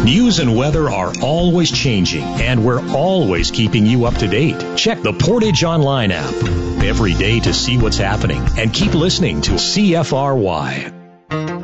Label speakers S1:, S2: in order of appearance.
S1: News and weather are always changing, and we're always keeping you up to date. Check the Portage Online app every day to see what's happening, and keep listening to CFRY.